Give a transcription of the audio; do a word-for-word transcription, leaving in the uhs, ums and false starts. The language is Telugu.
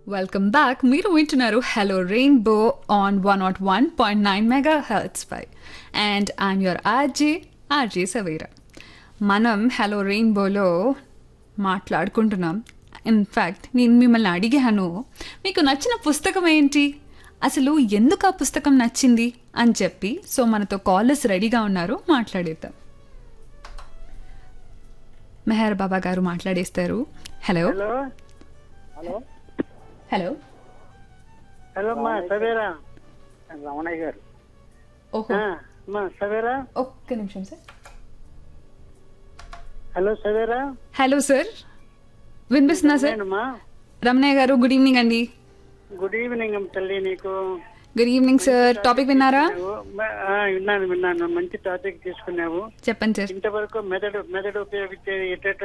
Welcome back. మీరు వింటున్నారు hello rainbow on one not one point nine mega hertz pi and I'm your RJ RJ Savera. మనం హలో రెయిన్బోలో మాట్లాడుకుంటున్నాం. ఇన్ఫ్యాక్ట్ నేను మిమ్మల్ని అడిగాను, మీకు నచ్చిన పుస్తకం ఏంటి, అసలు ఎందుకు ఆ పుస్తకం నచ్చింది అని చెప్పి. సో మనతో కాలర్స్ రెడీగా ఉన్నారు, మాట్లాడేద్దాం. మెహర్ బాబా గారు మాట్లాడేస్తారు. Hello hello hello hello hello అమ్మా సవేరా, రమణయ్య గారు. ఓహో, ఆ, అమ్మా సవేరా. ఒక్క నిమిషం sir. Hello Savera. Hello sir, వినిపిస్తుందా సార్? నేనమ్మా. రమణయ్య గారు, గుడ్ ఈవినింగ్ అండి. గుడ్ ఈవినింగ్ అమ్మ తల్లి నీకు. Good evening sir. టాపిక్ విన్నారా? ఆ, విన్నాను విన్నాను మంచి టాపిక్ తీసుకున్నావు. చెప్పండి సార్. ఇంతవరకు మెదడు మెదడు ఉపయోగించే ఎట్ట